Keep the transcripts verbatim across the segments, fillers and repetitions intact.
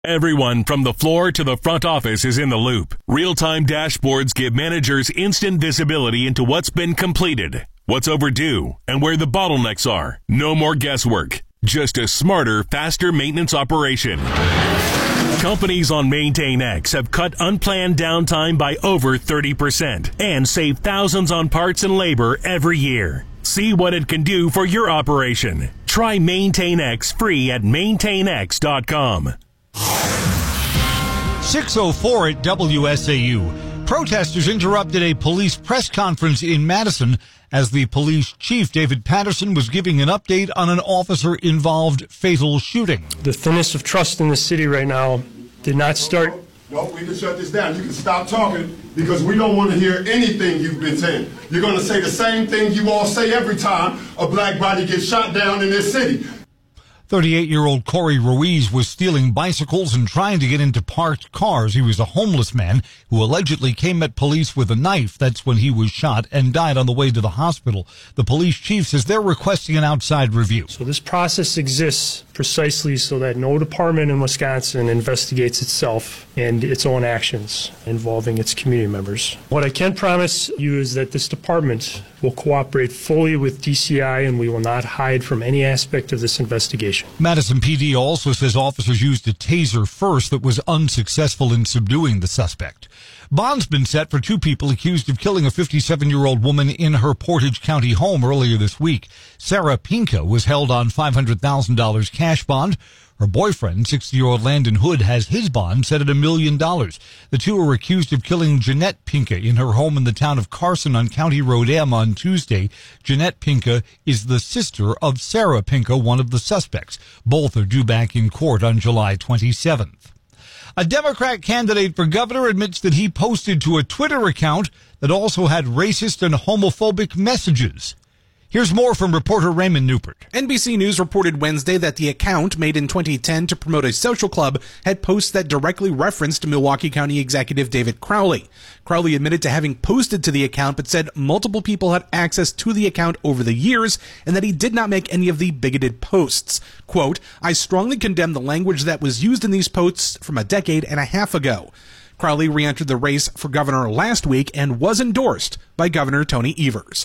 Everyone from the floor to the front office is in the loop. Real-time dashboards give managers instant visibility into what's been completed, what's overdue, and where the bottlenecks are. No more guesswork. Just a smarter, faster maintenance operation. Companies on MaintainX have cut unplanned downtime by over thirty percent and saved thousands on parts and labor every year. See what it can do for your operation. Try MaintainX free at maintain x dot com. six oh four at W S A U. Protesters interrupted a police press conference in Madison as the police chief, David Patterson, was giving an update on an officer-involved fatal shooting. The thinness of trust in the city right now did not start. No, we can shut this down. You can stop talking because we don't want to hear anything you've been saying. You're going to say the same thing you all say every time a black body gets shot down in this city. thirty-eight-year-old Corey Ruiz was stealing bicycles and trying to get into parked cars. He was a homeless man who allegedly came at police with a knife. That's when he was shot and died on the way to the hospital. The police chief says they're requesting an outside review. So this process exists precisely so that no department in Wisconsin investigates itself and its own actions involving its community members. What I can promise you is that this department will cooperate fully with D C I and we will not hide from any aspect of this investigation. Madison P D also says officers used a taser first that was unsuccessful in subduing the suspect. Bond's been set for two people accused of killing a fifty-seven-year-old woman in her Portage County home earlier this week. Sarah Pinka was held on five hundred thousand dollars cash bond. Her boyfriend, sixty-year-old Landon Hood, has his bond set at a million dollars. The two are accused of killing Jeanette Pinka in her home in the town of Carson on County Road M on Tuesday. Jeanette Pinka is the sister of Sarah Pinka, one of the suspects. Both are due back in court on July twenty-seventh. A Democrat candidate for governor admits that he posted to a Twitter account that also had racist and homophobic messages. Here's more from reporter Raymond Newport. N B C News reported Wednesday that the account, made in twenty ten to promote a social club, had posts that directly referenced Milwaukee County Executive David Crowley. Crowley admitted to having posted to the account, but said multiple people had access to the account over the years and that he did not make any of the bigoted posts. Quote, I strongly condemn the language that was used in these posts from a decade and a half ago. Crowley re-entered the race for governor last week and was endorsed by Governor Tony Evers.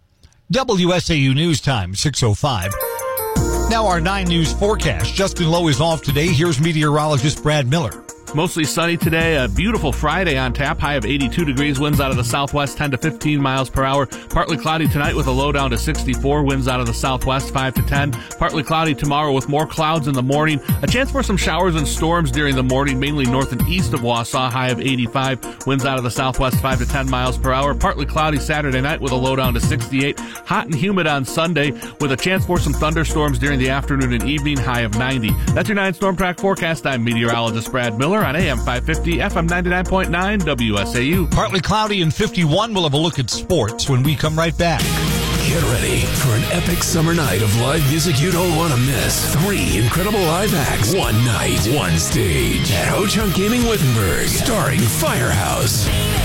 W S A U News Time, six oh five. Now our nine News forecast. Justin Lowe is off today. Here's meteorologist Brad Miller. Mostly sunny today, a beautiful Friday on tap, high of eighty-two degrees, winds out of the southwest ten to fifteen miles per hour. Partly cloudy tonight with a low down to sixty-four, winds out of the southwest five to ten. Partly cloudy tomorrow with more clouds in the morning. A chance for some showers and storms during the morning, mainly north and east of Wausau, high of eighty-five, winds out of the southwest five to ten miles per hour. Partly cloudy Saturday night with a low down to sixty-eight. Hot and humid on Sunday with a chance for some thunderstorms during the afternoon and evening, high of ninety. That's your nine Storm Track forecast. I'm meteorologist Brad Miller on A M five fifty, F M ninety-nine point nine, W S A U. Partly cloudy and fifty-one. We'll have a look at sports when we come right back. Get ready for an epic summer night of live music you don't want to miss. Three incredible live acts, one night, one stage at Ho-Chunk Gaming Wittenberg, starring Firehouse.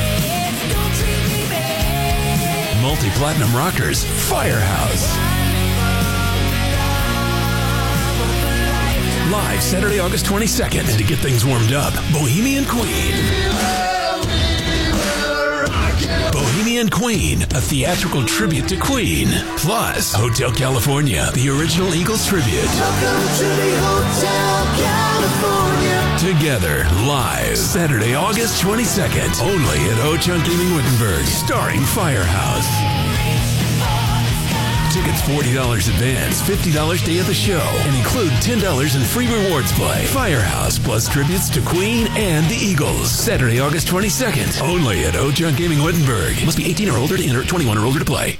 Multi-platinum rockers, Firehouse. Live Saturday, August twenty-second. And to get things warmed up, Bohemian Queen. Bohemian Queen, a theatrical tribute to Queen. Plus, Hotel California, the original Eagles tribute. Welcome to the Hotel California. Together, live, Saturday, August twenty-second. Only at Ho-Chunk Gaming Wittenberg, starring Firehouse. Tickets forty dollars advance, fifty dollars day of the show, and include ten dollars in free rewards play. Firehouse plus tributes to Queen and the Eagles. Saturday, August twenty-second. Only at Ho-Chunk Gaming Wittenberg. Must be eighteen or older to enter, twenty-one or older to play.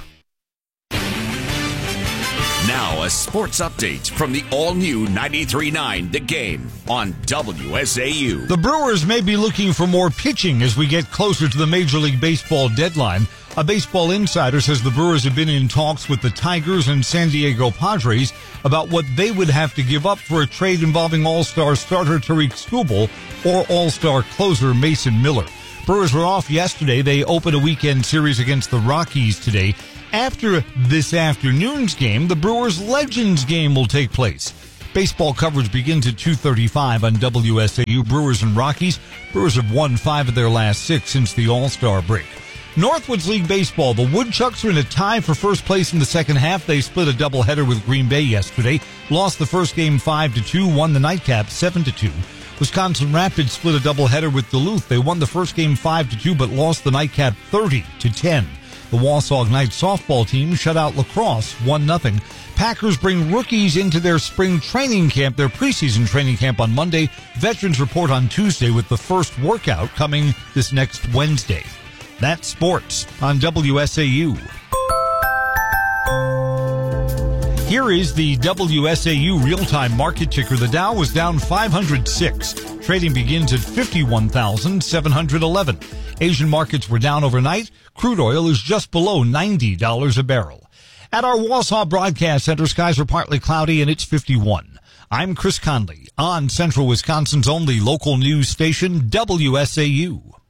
Now a sports update from the all-new ninety-three point nine The Game on W S A U. The Brewers may be looking for more pitching as we get closer to the Major League Baseball deadline. A baseball insider says the Brewers have been in talks with the Tigers and San Diego Padres about what they would have to give up for a trade involving All-Star starter Tariq Skubal or All-Star closer Mason Miller. Brewers were off yesterday. They opened a weekend series against the Rockies today. After this afternoon's game, the Brewers Legends game will take place. Baseball coverage begins at two thirty-five on W S A U. Brewers and Rockies. Brewers have won five of their last six since the All-Star break. Northwoods League Baseball. The Woodchucks are in a tie for first place in the second half. They split a doubleheader with Green Bay yesterday. Lost the first game five to two, won the nightcap seven to two. Wisconsin Rapids split a doubleheader with Duluth. They won the first game five to two, but lost the nightcap thirty to ten. The Wausau Knights softball team shut out La Crosse one nothing. Packers bring rookies into their spring training camp, their preseason training camp on Monday. Veterans report on Tuesday with the first workout coming this next Wednesday. That's sports on W S A U. Here is the W S A U real-time market ticker. The Dow was down five hundred six. Trading begins at fifty-one thousand seven hundred eleven. Asian markets were down overnight. Crude oil is just below ninety dollars a barrel. At our Wausau Broadcast Center, skies are partly cloudy and it's fifty-one. I'm Chris Conley on Central Wisconsin's only local news station, W S A U.